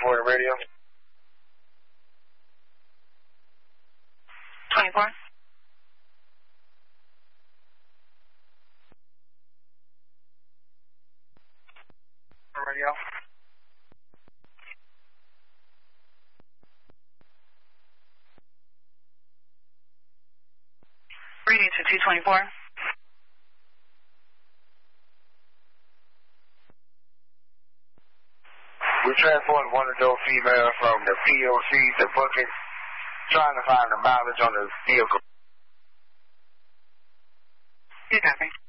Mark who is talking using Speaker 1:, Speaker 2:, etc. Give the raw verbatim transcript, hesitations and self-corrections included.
Speaker 1: twenty-four radio.
Speaker 2: twenty-four.
Speaker 1: Radio.
Speaker 2: Reading to two twenty-four.
Speaker 1: We transported one adult female from the P O C to Bucket, trying to find the mileage on the vehicle.
Speaker 2: You copy.